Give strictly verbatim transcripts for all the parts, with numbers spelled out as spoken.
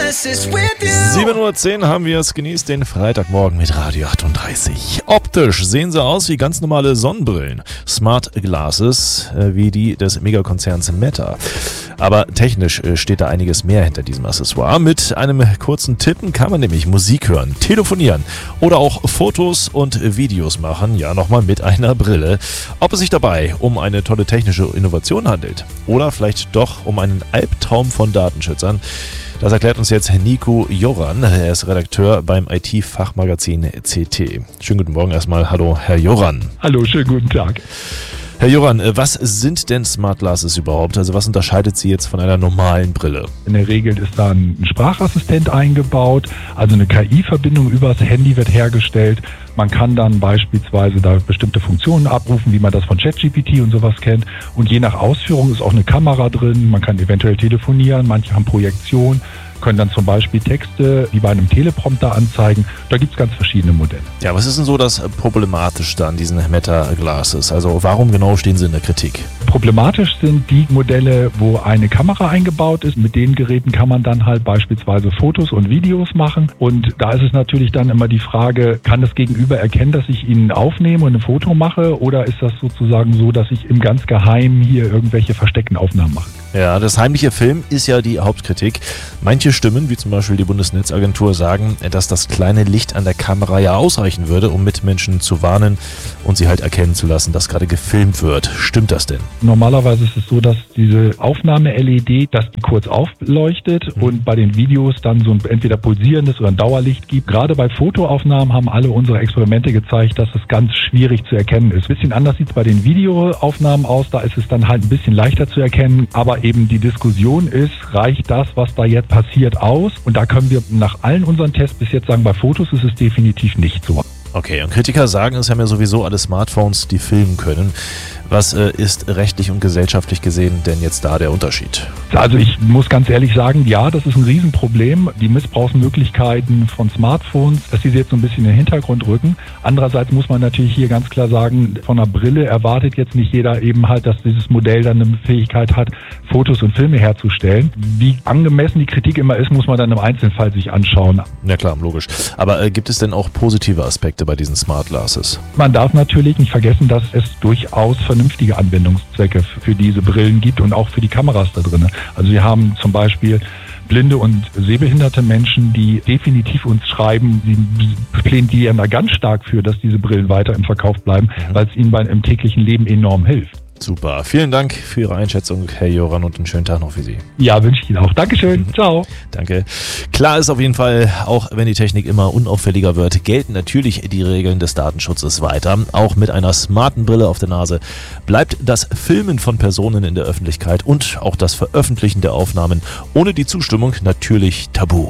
sieben Uhr zehn haben wir es, genießt den Freitagmorgen mit Radio achtunddreißig. Optisch sehen sie aus wie ganz normale Sonnenbrillen, Smart Glasses, äh, wie die des Megakonzerns Meta. Aber technisch äh, steht da einiges mehr hinter diesem Accessoire. Mit einem kurzen Tippen kann man nämlich Musik hören, telefonieren oder auch Fotos und Videos machen, ja nochmal mit einer Brille. Ob es sich dabei um eine tolle technische Innovation handelt oder vielleicht doch um einen Albtraum von Datenschützern, das erklärt uns jetzt Nico Joran. Er ist Redakteur beim I T-Fachmagazin C T. Schönen guten Morgen erstmal. Hallo, Herr Joran. Hallo, schönen guten Tag. Herr Joran, was sind denn Smart Glasses überhaupt? Also was unterscheidet sie jetzt von einer normalen Brille? In der Regel ist da ein Sprachassistent eingebaut, also eine K I-Verbindung übers Handy wird hergestellt. Man kann dann beispielsweise da bestimmte Funktionen abrufen, wie man das von ChatGPT und sowas kennt. Und je nach Ausführung ist auch eine Kamera drin, man kann eventuell telefonieren, manche haben Projektion, können dann zum Beispiel Texte wie bei einem Teleprompter anzeigen. Da gibt es ganz verschiedene Modelle. Ja, was ist denn so das Problematischste an diesen Meta Glasses? Also warum genau stehen sie in der Kritik? Problematisch sind die Modelle, wo eine Kamera eingebaut ist. Mit den Geräten kann man dann halt beispielsweise Fotos und Videos machen. Und da ist es natürlich dann immer die Frage, kann das Gegenüber erkennen, dass ich ihn aufnehme und ein Foto mache? Oder ist das sozusagen so, dass ich im ganz Geheimen hier irgendwelche versteckten Aufnahmen mache? Ja, das heimliche Filmen ist ja die Hauptkritik. Manche Stimmen, wie zum Beispiel die Bundesnetzagentur, sagen, dass das kleine Licht an der Kamera ja ausreichen würde, um Mitmenschen zu warnen und sie halt erkennen zu lassen, dass gerade gefilmt wird. Stimmt das denn? Normalerweise ist es so, dass diese Aufnahme-L E D, dass die kurz aufleuchtet mhm. und bei den Videos dann so ein entweder pulsierendes oder ein Dauerlicht gibt. Gerade bei Fotoaufnahmen haben alle unsere Experimente gezeigt, dass es ganz schwierig zu erkennen ist. Ein bisschen anders sieht es bei den Videoaufnahmen aus, da ist es dann halt ein bisschen leichter zu erkennen, aber eben die Diskussion ist, reicht das, was da jetzt passiert, aus? Und da können wir nach allen unseren Tests bis jetzt sagen, bei Fotos ist es definitiv nicht so. Okay, und Kritiker sagen, es haben ja sowieso alle Smartphones, die filmen können. Was äh, ist rechtlich und gesellschaftlich gesehen denn jetzt da der Unterschied? Also ich muss ganz ehrlich sagen, ja, das ist ein Riesenproblem. Die Missbrauchsmöglichkeiten von Smartphones, dass diese jetzt so ein bisschen in den Hintergrund rücken. Andererseits muss man natürlich hier ganz klar sagen, von einer Brille erwartet jetzt nicht jeder eben halt, dass dieses Modell dann eine Fähigkeit hat, Fotos und Filme herzustellen. Wie angemessen die Kritik immer ist, muss man dann im Einzelfall sich anschauen. Ja klar, logisch. Aber äh, gibt es denn auch positive Aspekte bei diesen Smart Glasses? Man darf natürlich nicht vergessen, dass es durchaus vernünftige Anwendungszwecke für diese Brillen gibt und auch für die Kameras da drin. Also wir haben zum Beispiel blinde und sehbehinderte Menschen, die definitiv uns schreiben, die plädieren da ganz stark für, dass diese Brillen weiter im Verkauf bleiben, mhm. weil es ihnen beim im täglichen Leben enorm hilft. Super. Vielen Dank für Ihre Einschätzung, Herr Joran, und einen schönen Tag noch für Sie. Ja, wünsche ich Ihnen auch. Dankeschön. Mhm. Ciao. Danke. Klar ist auf jeden Fall, auch wenn die Technik immer unauffälliger wird, gelten natürlich die Regeln des Datenschutzes weiter. Auch mit einer smarten Brille auf der Nase bleibt das Filmen von Personen in der Öffentlichkeit und auch das Veröffentlichen der Aufnahmen ohne die Zustimmung natürlich tabu.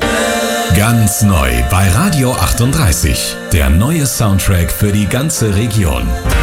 Ganz neu bei Radio achtunddreißig. Der neue Soundtrack für die ganze Region.